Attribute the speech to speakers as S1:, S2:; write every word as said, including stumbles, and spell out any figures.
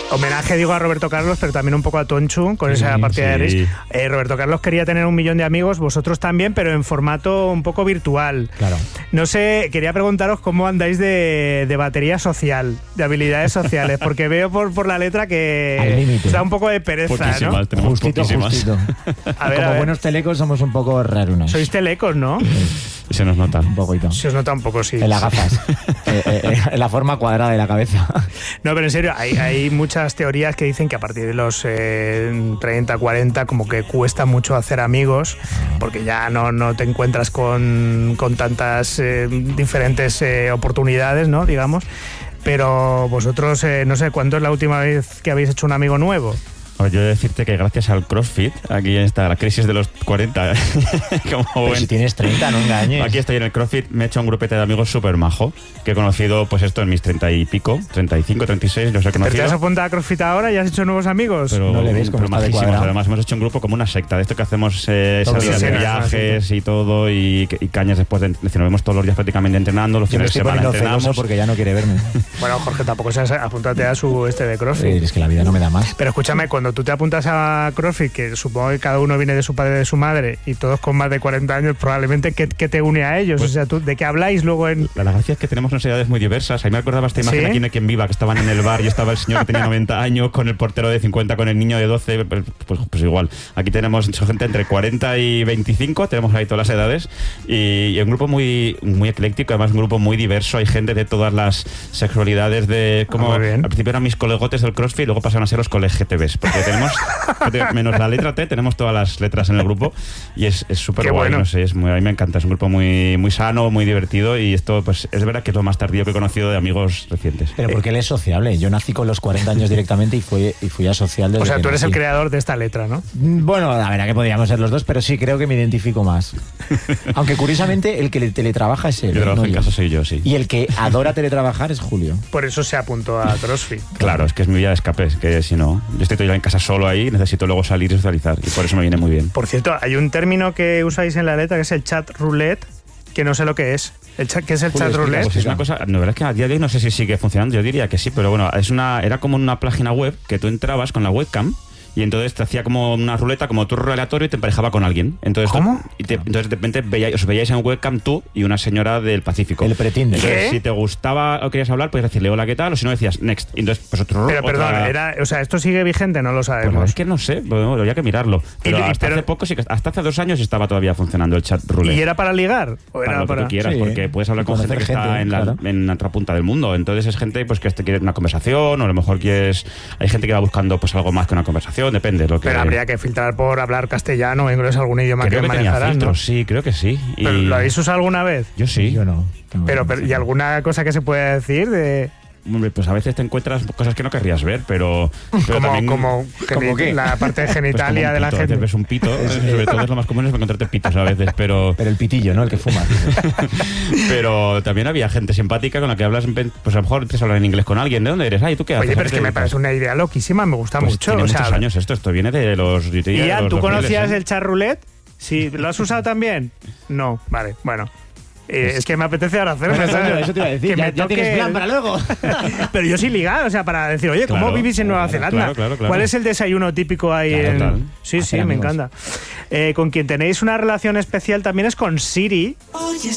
S1: Homenaje, digo, a Roberto Carlos, pero también un poco a Tonchu, con esa
S2: Sí,
S1: partida
S2: sí.
S1: de Risk. Eh, Roberto Carlos quería tener un millón de amigos, vosotros también, pero en formato un poco virtual.
S3: Claro.
S1: No sé, quería preguntaros cómo andáis de, de batería social, de habilidades sociales, porque veo por, por la letra
S3: Al
S1: que
S3: límite.
S1: da un poco de pereza, ¿no?
S2: Poquísimas, tenemos
S3: Justito,
S2: poquísimas.
S3: justito.
S1: A ver,
S3: Como
S1: a ver.
S3: buenos telecos somos un poco rarunos.
S1: Sois telecos, ¿no?
S2: Y se nos nota.
S3: Un poquito.
S1: Se os nota un poco, sí.
S3: En las gafas. eh, eh, eh, en la forma cuadrada de la cabeza.
S1: No, pero en serio, hay, hay muchas teorías que dicen que a partir de los eh, treinta, cuarenta como que cuesta mucho hacer amigos, porque ya no, no te encuentras con, con tantas eh, diferentes eh, oportunidades, ¿no? Digamos. Pero vosotros, eh, no sé, ¿cuándo es la última vez que habéis hecho un amigo nuevo?
S2: Pues yo he de decirte que gracias al CrossFit, aquí está la crisis de los cuarenta. Como
S3: Pero
S2: buen-
S3: si tienes treinta, no engañes.
S2: Aquí estoy en el CrossFit, me he hecho un grupete de amigos súper majo, que he conocido, pues esto en mis treinta y pico, treinta y cinco, treinta y seis, los he
S1: ¿Pero te
S2: conocido.
S1: has apuntado a CrossFit ahora y has hecho nuevos amigos?
S2: Pero,
S3: No le ves cómo
S2: pero
S3: está de
S2: majísimos.
S3: cuadrado.
S2: Además, hemos hecho un grupo como una secta, de esto que hacemos eh,
S3: Todo
S2: salidas de
S1: sí, sí,
S2: viajes y todo, y, y cañas después de. Es decir, nos vemos todos los días prácticamente entrenando, los
S3: Yo me
S2: fines de
S3: estoy
S2: semana
S3: poniendo celoso
S2: entrenamos.
S3: porque ya no quiere verme.
S1: Bueno, Jorge, tampoco seas, apúntate a su este de CrossFit.
S3: Eh, es que la vida no me da más.
S1: Pero escúchame, cuando tú te apuntas a CrossFit, que supongo que cada uno viene de su padre y de su madre, y todos con más de cuarenta años, probablemente, ¿qué, qué te une a ellos?
S2: Pues-
S1: o sea, ¿tú, ¿de qué habláis luego en...?
S2: La, la gracia es que tenemos unas edades muy diversas. A mí me acordaba esta imagen
S1: ¿Sí?
S2: aquí en Quien Viva, que estaban en el bar y estaba el señor que tenía noventa años con el portero de cincuenta, con el niño de doce, pues, pues, pues igual. Aquí tenemos gente entre cuarenta y veinticinco, tenemos ahí todas las edades, y, y un grupo muy, muy ecléctico, además un grupo muy diverso. Hay gente de todas las sexualidades, de como
S1: Ah, muy bien.
S2: al principio eran mis colegotes del CrossFit, luego pasaron a ser los coleg G T Bs, porque tenemos, menos la letra T, tenemos todas las letras en el grupo, y es súper
S1: Qué
S2: guay,
S1: bueno.
S2: no sé, es muy, a mí me encanta, es un grupo muy, muy sano, muy divertido, y esto pues es verdad que es lo más tardío que he conocido de amigos recientes.
S3: Pero porque él es sociable. Yo nací con los cuarenta años directamente y fui, y fui a social desde
S1: O sea,
S3: que
S1: tú eres el
S3: nací.
S1: creador de esta letra, ¿no?
S3: Bueno, la verdad que podríamos ser los dos, pero sí creo que me identifico más. Aunque curiosamente el que le teletrabaja es él.
S2: Yo
S3: ¿eh?
S2: trabajo
S3: No
S2: en
S3: yo.
S2: casa, soy yo, sí.
S3: Y el que adora teletrabajar es Julio.
S1: Por eso se apuntó a CrossFit.
S2: Claro, es que es mi vía de escape, es que si no, yo estoy todo el día en casa solo ahí, necesito luego salir y socializar, y por eso me viene muy bien.
S1: Por cierto, hay un término que usáis en la letra que es el chat roulette, que no sé lo que es. El chat, ¿Qué es el
S3: Julio,
S1: chat roulette?
S2: Pues es una cosa, la verdad es que a día de hoy no sé si sigue funcionando, yo diría que sí, pero bueno, es una, era como una página web que tú entrabas con la webcam y entonces te hacía como una ruleta, como turno aleatorio, y te emparejaba con alguien. Entonces,
S1: ¿Cómo?
S2: Y te- entonces de repente veíais, os veíais en webcam tú y una señora del Pacífico.
S3: El Pretender.
S2: Entonces,
S1: ¿Qué?
S2: si te gustaba o querías hablar, podías decirle hola, ¿qué tal? O si no, decías next. Y entonces, pues otro
S1: Pero
S2: otra-
S1: perdón, era, o sea, ¿esto sigue vigente? No lo
S2: Pues la
S1: sabemos.
S2: verdad es que no sé, bueno, habría que mirarlo. Pero
S1: Y- y-
S2: hasta
S1: pero-
S2: hace poco, sí que, hasta hace dos años estaba todavía funcionando el chat roulette.
S1: ¿Y era para ligar? ¿O
S2: Para
S1: era
S2: lo que
S1: para...?
S2: tú quieras,
S3: Sí,
S2: porque puedes hablar
S3: y
S2: con gente
S3: conocer
S2: que está
S3: gente,
S2: en la,
S3: claro.
S2: en la otra punta del mundo. Entonces es gente pues que te quiere una conversación, o a lo mejor quieres. Hay gente que va buscando pues algo más que una conversación, depende. Lo que,
S1: Pero habría que filtrar por hablar castellano o inglés, algún idioma
S2: creo
S1: que,
S2: que tenía
S1: manejarás, ¿no?
S2: filtros, sí, creo que sí. Y
S1: ¿Pero ¿Lo habéis usado alguna vez?
S2: yo sí.
S3: Yo no. Tengo-
S1: Pero, pero, ¿y alguna cosa que se pueda decir de
S2: Hombre, pues a veces te encuentras cosas que no querrías ver, pero. pero
S1: como,
S2: también-
S1: como,
S3: ¿Cómo
S1: geni-
S3: qué?
S1: la parte
S2: pues,
S1: genitalia
S2: como un
S1: de la
S2: pito, a
S1: gente?
S2: veces ves un pito, sobre todo es lo más común es encontrarte pitos a veces, pero.
S3: Pero el pitillo, ¿no? El que fuma.
S2: Pero también había gente simpática con la que hablas, pues a lo mejor empiezas a hablar en inglés con alguien. ¿De dónde eres? Ay, ¿tú qué haces?
S1: Oye,
S2: ¿A
S1: pero
S2: qué
S1: es
S2: te
S1: que me
S2: dedicas?
S1: parece una idea loquísima, me gusta
S2: Pues
S1: mucho.
S2: tiene
S1: O sea,
S2: muchos años esto, esto viene de los... yo te diría,
S1: ¿Y
S2: de
S1: ya,
S2: los
S1: tú
S2: dos miles,
S1: conocías
S2: ¿eh?
S1: el chat roulette? Sí, ¿lo has usado también? No, vale, bueno. Eh, es que me apetece ahora hacerlo.
S3: Bueno,
S1: ¿sabes?
S3: Antonio, eso te iba a decir.
S1: Que
S3: Ya,
S1: me
S3: ya
S1: toque
S3: tienes plan
S1: el-
S3: para luego.
S1: Pero yo sí ligado, o sea, para decir, oye, ¿cómo
S2: Claro,
S1: vivís en Nueva
S2: claro,
S1: Zelanda?
S2: claro, claro, claro.
S1: ¿Cuál es el desayuno típico ahí
S2: Claro,
S1: en...?
S2: claro.
S1: Sí, sí,
S3: Hacer
S1: me
S3: amigos.
S1: encanta. Eh, con quien tenéis una relación especial también es con Siri.
S4: Oye,